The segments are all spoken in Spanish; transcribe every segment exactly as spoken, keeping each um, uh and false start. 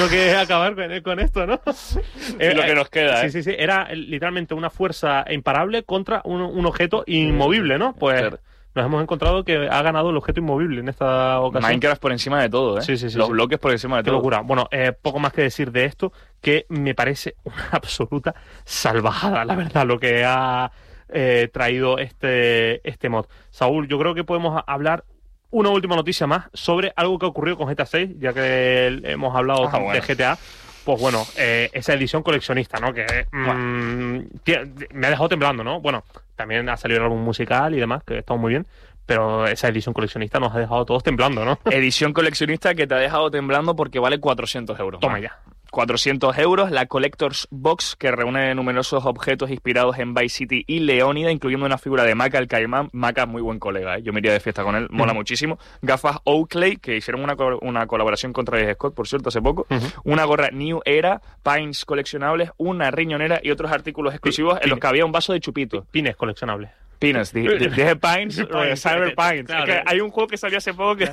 que acabar con, con esto, ¿no? Es lo que nos queda, ¿eh? Sí, sí, sí. Era literalmente una fuerza imparable contra un, un objeto inmovible, ¿no? Pues Claro. nos hemos encontrado que ha ganado el objeto inmovible en esta ocasión. Minecraft por encima de todo, ¿eh? Sí, sí, sí, Los sí. bloques por encima de Qué todo. locura. Bueno, eh, poco más que decir de esto, que me parece una absoluta salvajada, la verdad, lo que ha eh, traído este, este mod. Saúl, yo creo que podemos hablar una última noticia más sobre algo que ocurrió con G T A seis, ya que hemos hablado Ah, bueno. de G T A. Pues bueno, eh, esa edición coleccionista, ¿no? Que mm, tie- me ha dejado temblando, ¿no? Bueno, también ha salido el álbum musical y demás, que está muy bien, pero esa edición coleccionista nos ha dejado todos temblando, ¿no? Edición coleccionista que te ha dejado temblando porque vale cuatrocientos euros. Toma ¿no? ya. cuatrocientos euros, la Collector's Box, que reúne numerosos objetos inspirados en Vice City y Leónida, incluyendo una figura de Maca el Caimán. Maca es muy buen colega, ¿eh? Yo me iría de fiesta con él, mola Ujú. muchísimo. Gafas Oakley, que hicieron una, co- una colaboración con Travis Scott, por cierto, hace poco. Ujú. Una gorra New Era, pines coleccionables, una riñonera y otros artículos exclusivos en los que había un vaso de chupito. Pines coleccionables. Pines, di- di- dije Pines, Pines, eh, Cyber Pines. claro. Es que hay un juego que salió hace poco que...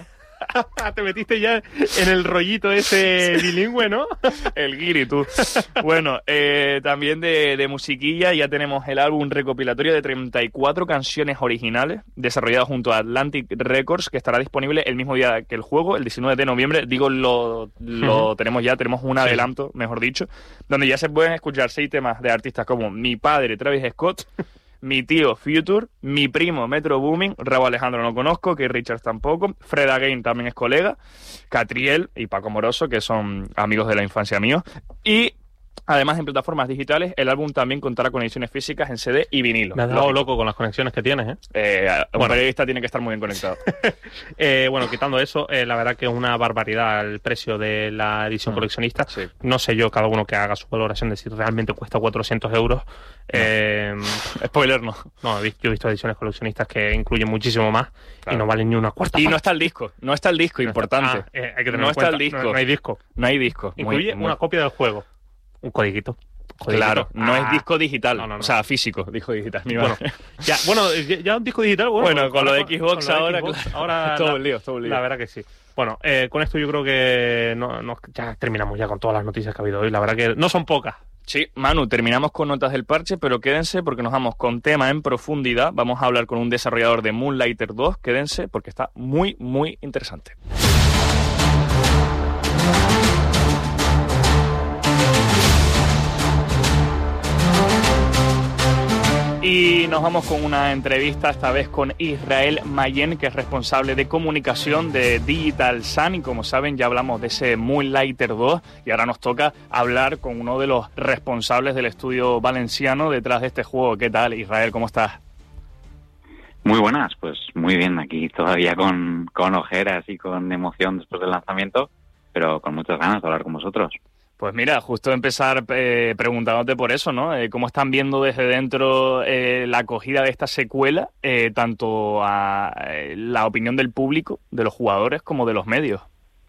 Te metiste ya en el rollito ese bilingüe, ¿no? El guiri, tú. Bueno, eh, también de, de musiquilla ya tenemos el álbum recopilatorio de treinta y cuatro canciones originales desarrollado junto a Atlantic Records, que estará disponible el mismo día que el juego, el diecinueve de noviembre. Digo, lo, lo Ujú. tenemos ya, tenemos un adelanto, mejor dicho, donde ya se pueden escuchar seis temas de artistas como mi padre, Travis Scott, mi tío Future, mi primo Metro Booming, Raúl Alejandro no conozco, que Richards tampoco, Fred Again también es colega, Catriel y Paco Moroso, que son amigos de la infancia míos, y además en plataformas digitales el álbum también contará con ediciones físicas en C D y vinilo. Me has dejado Lógico. loco con las conexiones que tienes, ¿eh? Eh, un Bueno. periodista tiene que estar muy bien conectado. Eh, bueno, quitando eso, eh, la verdad que es una barbaridad el precio de la edición Mm, coleccionista. sí. No sé yo, cada uno que haga su valoración de si realmente cuesta cuatrocientos euros. Eh, Spoiler no. no, he visto- yo he visto ediciones coleccionistas que incluyen muchísimo más Claro. y no valen ni una cuarta Y no parte. está el disco, no está el disco, importante. Ah, eh, hay que tener No en está cuenta, el disco. No, no hay disco. No hay disco. Muy- Incluye muy- una copia del juego. Un codiguito. Codiguito. Claro, no Ah. es disco digital, No, no, no. o sea, físico, disco digital. mi Bueno, madre. ya, bueno, ya, ya un disco digital, bueno, Bueno, con lo de ahora Xbox con lo de ahora, Xbox, claro. ahora Todo la- un lío, todo un lío. La verdad que sí. Bueno, eh, con esto yo creo que no, no- ya terminamos ya con todas las noticias que ha habido hoy. La verdad que no son pocas. Sí, Manu, terminamos con notas del parche, pero quédense porque nos vamos con tema en profundidad. Vamos a hablar con un desarrollador de Moonlighter dos. Quédense porque está muy, muy interesante. Y nos vamos con una entrevista, esta vez con Israel Mayen, que es responsable de comunicación de Digital Sun. Y como saben, ya hablamos de ese Moonlighter dos y ahora nos toca hablar con uno de los responsables del estudio valenciano detrás de este juego. ¿Qué tal, Israel? ¿Cómo estás? Muy buenas, pues muy bien, aquí todavía con, con ojeras y con emoción después del lanzamiento, pero con muchas ganas de hablar con vosotros. Pues mira, justo empezar eh, preguntándote por eso, ¿no? Eh, ¿Cómo están viendo desde dentro eh, la acogida de esta secuela, eh, tanto a eh, la opinión del público, de los jugadores, como de los medios?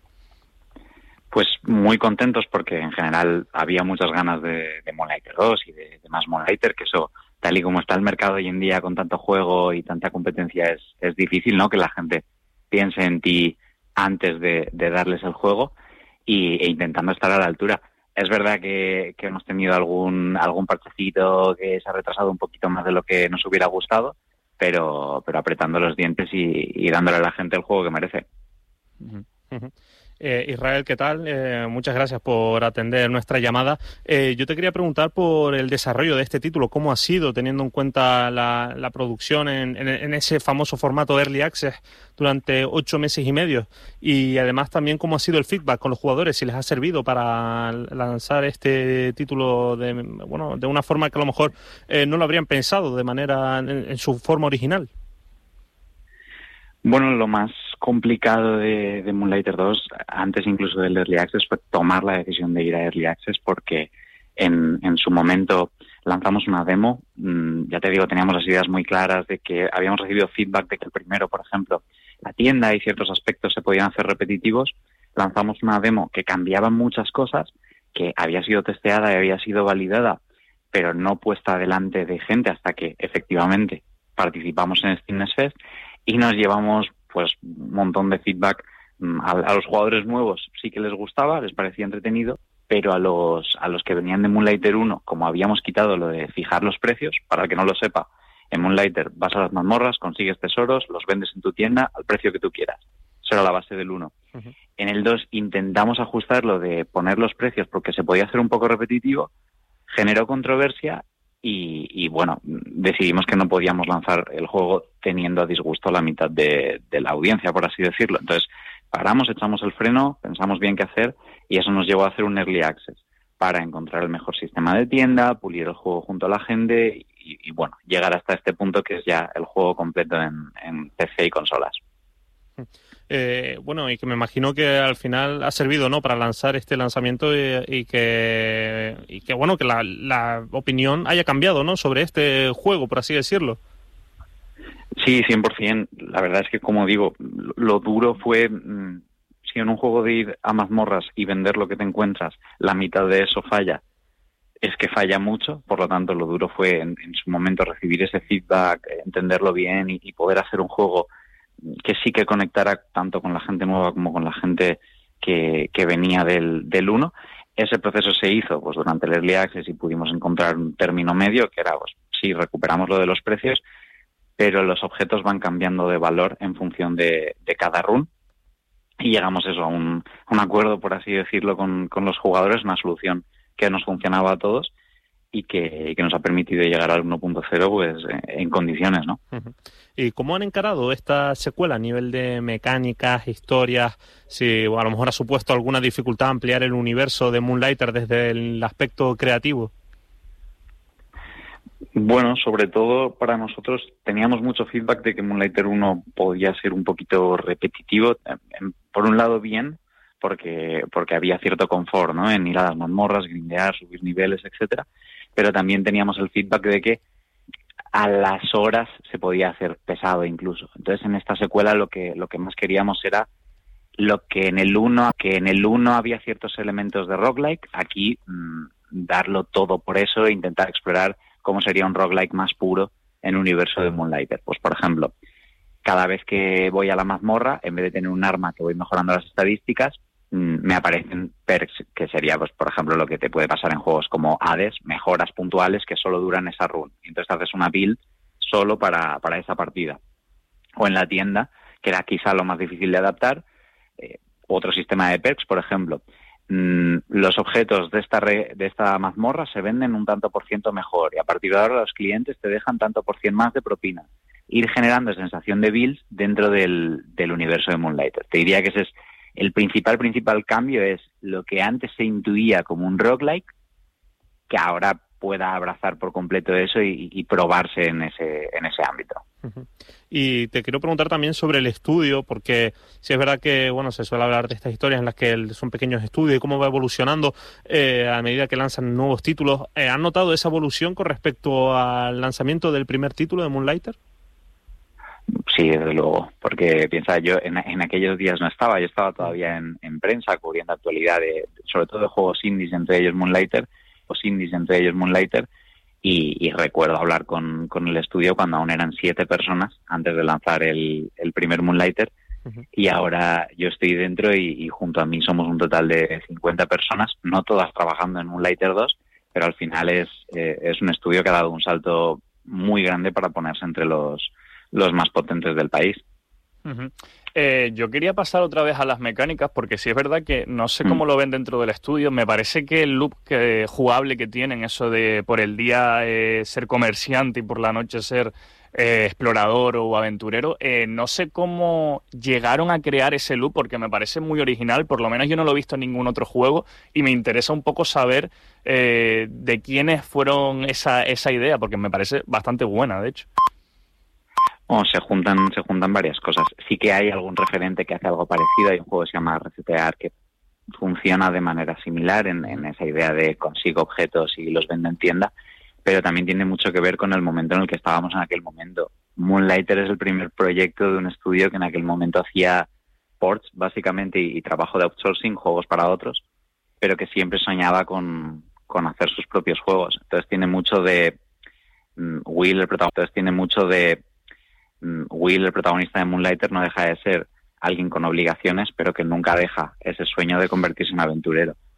Pues muy contentos porque en general había muchas ganas de, de Moonlighter dos y de, de más Moonlighter, que eso, tal y como está el mercado hoy en día con tanto juego y tanta competencia, es, es difícil, ¿no?, que la gente piense en ti antes de, de darles el juego y, e intentando estar a la altura. Es verdad que, que hemos tenido algún algún parchecito que se ha retrasado un poquito más de lo que nos hubiera gustado, pero, pero apretando los dientes y, y dándole a la gente el juego que merece. Uh-huh. Uh-huh. Eh, Israel, ¿qué tal? Eh, muchas gracias por atender nuestra llamada. Eh, yo te quería preguntar por el desarrollo de este título, cómo ha sido, teniendo en cuenta la, la producción en, en, en ese famoso formato Early Access durante ocho meses y medio, y además también cómo ha sido el feedback con los jugadores, si les ha servido para lanzar este título de, bueno, de una forma que a lo mejor eh, no lo habrían pensado de manera en, en su forma original. Bueno, lo más complicado de, de Moonlighter dos, antes incluso del Early Access, fue tomar la decisión de ir a Early Access, porque en, en su momento lanzamos una demo. Mmm, ya te digo, teníamos las ideas muy claras de que habíamos recibido feedback de que el primero, por ejemplo, la tienda y ciertos aspectos se podían hacer repetitivos. Lanzamos una demo que cambiaba muchas cosas, que había sido testeada y había sido validada, pero no puesta delante de gente hasta que efectivamente participamos en Steam Next Fest. Y nos llevamos pues un montón de feedback a, a los jugadores nuevos sí que les gustaba, les parecía entretenido, pero a los a los que venían de Moonlighter uno, como habíamos quitado lo de fijar los precios, para el que no lo sepa, en Moonlighter vas a las mazmorras, consigues tesoros, los vendes en tu tienda al precio que tú quieras. Eso era la base del uno. Uh-huh. En el dos intentamos ajustar lo de poner los precios porque se podía hacer un poco repetitivo, generó controversia y, y bueno, decidimos que no podíamos lanzar el juego teniendo a disgusto la mitad de, de la audiencia, por así decirlo. Entonces paramos, echamos el freno, pensamos bien qué hacer y eso nos llevó a hacer un Early Access para encontrar el mejor sistema de tienda, pulir el juego junto a la gente y, y bueno, llegar hasta este punto que es ya el juego completo en, en P C y consolas. Eh, bueno, y que me imagino que al final ha servido, ¿no?, para lanzar este lanzamiento y, y que y que bueno que la, la opinión haya cambiado, ¿no?, sobre este juego, por así decirlo. Sí, cien por ciento. La verdad es que, como digo, lo duro fue, mmm, si en un juego de ir a mazmorras y vender lo que te encuentras, la mitad de eso falla, es que falla mucho. Por lo tanto, lo duro fue en, en su momento recibir ese feedback, entenderlo bien y, y poder hacer un juego que sí que conectara tanto con la gente nueva como con la gente que, que venía del, del uno. Ese proceso se hizo pues durante el Early Access y pudimos encontrar un término medio, que era, pues sí, recuperamos lo de los precios, pero los objetos van cambiando de valor en función de, de cada run y llegamos eso a un, a un acuerdo, por así decirlo, con, con los jugadores, una solución que nos funcionaba a todos y que, que nos ha permitido llegar al uno punto cero pues en condiciones, ¿no? Uh-huh. ¿Y cómo han encarado esta secuela a nivel de mecánicas, historias? Si a lo mejor ha supuesto alguna dificultad ampliar el universo de Moonlighter desde el aspecto creativo. Bueno, sobre todo para nosotros teníamos mucho feedback de que Moonlighter uno podía ser un poquito repetitivo. Por un lado bien, porque porque había cierto confort, ¿no?, en ir a las mazmorras, grindear, subir niveles, etcétera. Pero también teníamos el feedback de que a las horas se podía hacer pesado incluso. Entonces, en esta secuela lo que lo que más queríamos era lo que en el uno, que en el uno había ciertos elementos de roguelike, aquí mmm, darlo todo por eso e intentar explorar cómo sería un roguelike más puro en el universo de Moonlighter. Pues, por ejemplo, cada vez que voy a la mazmorra, en vez de tener un arma que voy mejorando las estadísticas, me aparecen perks, que sería, pues, por ejemplo, lo que te puede pasar en juegos como Hades, mejoras puntuales que solo duran esa run. Entonces haces una build solo para, para esa partida. O en la tienda, que era quizá lo más difícil de adaptar, eh, otro sistema de perks, por ejemplo, mmm, los objetos de esta, re, de esta mazmorra se venden un tanto por ciento mejor y a partir de ahora los clientes te dejan tanto por cien más de propina. Ir generando sensación de builds dentro del, del universo de Moonlighter. Te diría que ese es el principal, principal cambio, es lo que antes se intuía como un roguelike, que ahora pueda abrazar por completo eso y, y probarse en ese, en ese ámbito. Uh-huh. Y te quiero preguntar también sobre el estudio, porque sí es verdad que bueno se suele hablar de estas historias en las que son pequeños estudios y cómo va evolucionando eh, a medida que lanzan nuevos títulos. Eh, ¿Han notado esa evolución con respecto al lanzamiento del primer título de Moonlighter? Sí, desde luego, porque piensa, yo en, en aquellos días no estaba, yo estaba todavía en, en prensa cubriendo actualidad, de, sobre todo de juegos indies, entre ellos Moonlighter, los indies, entre ellos Moonlighter, y, y recuerdo hablar con, con el estudio cuando aún eran siete personas antes de lanzar el, el primer Moonlighter, uh-huh. Y ahora yo estoy dentro y, y junto a mí somos un total de cincuenta personas, no todas trabajando en Moonlighter dos, pero al final es, eh, es un estudio que ha dado un salto muy grande para ponerse entre los los más potentes del país. Uh-huh. Eh, yo quería pasar otra vez a las mecánicas, porque sí es verdad que no sé cómo mm. lo ven dentro del estudio. Me parece que el loop que, jugable que tienen, eso de por el día eh, ser comerciante y por la noche ser eh, explorador o aventurero, eh, no sé cómo llegaron a crear ese loop, porque me parece muy original, por lo menos yo no lo he visto en ningún otro juego, y me interesa un poco saber eh, de quiénes fueron esa, esa idea, porque me parece bastante buena, de hecho. O se juntan se juntan varias cosas. Sí que hay algún referente que hace algo parecido. Hay un juego que se llama Resetear que funciona de manera similar en, en esa idea de consigo objetos y los vende en tienda, pero también tiene mucho que ver con el momento en el que estábamos en aquel momento. Moonlighter es el primer proyecto de un estudio que en aquel momento hacía ports, básicamente, y, y trabajo de outsourcing, juegos para otros, pero que siempre soñaba con, con hacer sus propios juegos. Entonces tiene mucho de... Um, Will, el protagonista, tiene mucho de... Will, el protagonista de Moonlighter, no deja de ser alguien con obligaciones, pero que nunca deja ese sueño de convertirse en aventurero.